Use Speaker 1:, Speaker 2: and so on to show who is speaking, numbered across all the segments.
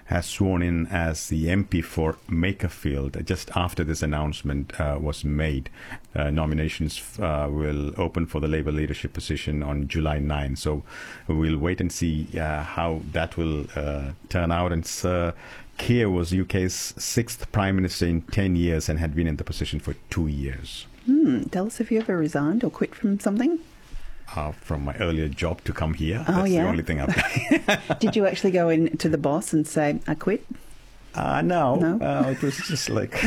Speaker 1: has sworn in as the MP for Makerfield just after this announcement was made. Nominations will open for the Labour leadership position on July 9. So we'll wait and see how that will turn out. And Sir Keir was UK's sixth Prime Minister in 10 years and had been in the position for 2 years.
Speaker 2: Tell us, have you ever resigned or quit from something?
Speaker 1: From my earlier job to come here.
Speaker 2: Oh,
Speaker 1: That's
Speaker 2: yeah?
Speaker 1: the only thing I've done.
Speaker 2: Did you actually go in to the boss and say, I quit?
Speaker 1: No. It was just like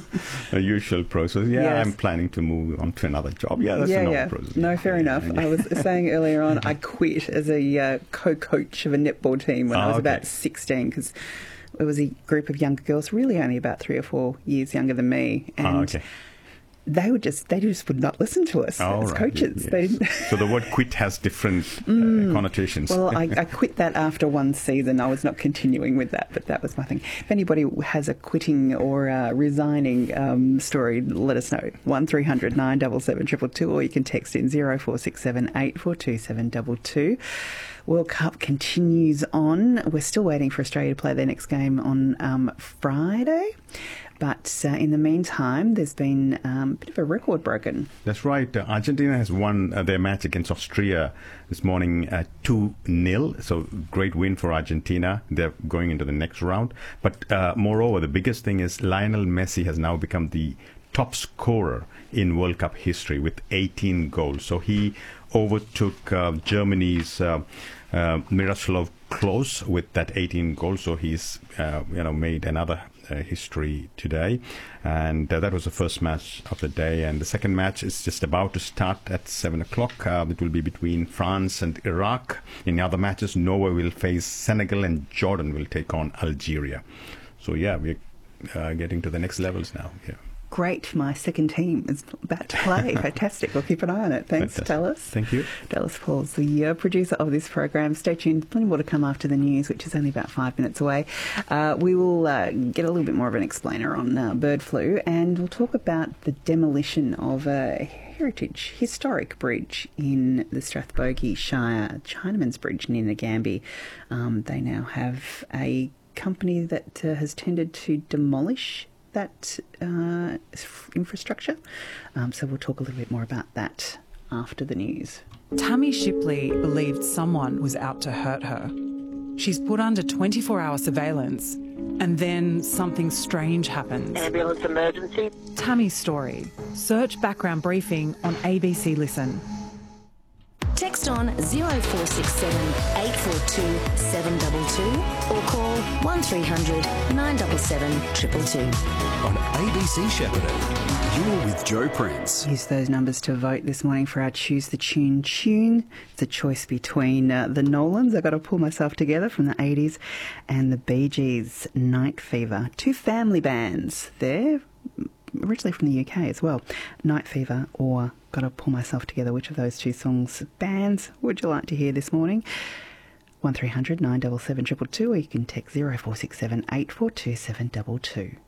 Speaker 1: a usual process. Yeah,
Speaker 2: Yes.
Speaker 1: I'm planning to move on to another job. Yeah, that's a normal process.
Speaker 2: No, fair enough. I was saying earlier on, I quit as a co-coach of a netball team when I was about 16 because it was a group of younger girls, really only about 3 or 4 years younger than me. And they just would not listen to us as coaches.
Speaker 1: Yes.
Speaker 2: They didn't.
Speaker 1: So the word quit has different connotations.
Speaker 2: Well, I quit that after one season. I was not continuing with that, but that was my thing. If anybody has a quitting or resigning story, let us know. 1300 977 222, or you can text in 0467 8427 722. World Cup continues on. We're still waiting for Australia to play their next game on Friday. But in the meantime, there's been a bit of a record broken.
Speaker 1: That's right. Argentina has won their match against Austria this morning 2-0. So great win for Argentina. They're going into the next round. But moreover, the biggest thing is Lionel Messi has now become the top scorer in World Cup history with 18 goals. So he overtook Germany's Miroslav Klose with that 18 goals. So he's made another history today, and that was the first match of the day. And the second match is just about to start at 7 o'clock. It will be between France and Iraq. In the other matches, Norway will face Senegal and Jordan will take on Algeria. So yeah, we're getting to the next levels now. Yeah.
Speaker 2: Great. My second team is about to play. Fantastic. We'll keep an eye on it. Thanks, Dallas.
Speaker 1: Thank you.
Speaker 2: Dallas Paul's the producer of this program. Stay tuned. Plenty more to come after the news, which is only about 5 minutes away. We will get a little bit more of an explainer on bird flu, and we'll talk about the demolition of a historic bridge in the Strathbogie Shire, Chinaman's Bridge near Nagambie. They now have a company that has tended to demolish that infrastructure. So we'll talk a little bit more about that after the news.
Speaker 3: Tammy Shipley believed someone was out to hurt her. She's put under 24-hour surveillance, and then something strange happens.
Speaker 4: Ambulance emergency.
Speaker 3: Tammy's story. Search Background Briefing on ABC Listen.
Speaker 5: Text on 0467 842 722 or call 1300 977 222.
Speaker 6: On ABC Shepparton, you're with Joe Prince.
Speaker 2: Use those numbers to vote this morning for our Choose the Tune tune. It's a choice between the Nolans, I've got to pull myself together, from the 80s, and the Bee Gees, Night Fever. Two family bands there, originally from the UK as well. Night Fever or Got to Pull Myself Together. Which of those two bands would you like to hear this morning? 1300 977 222, or you can text 0467 8427 222.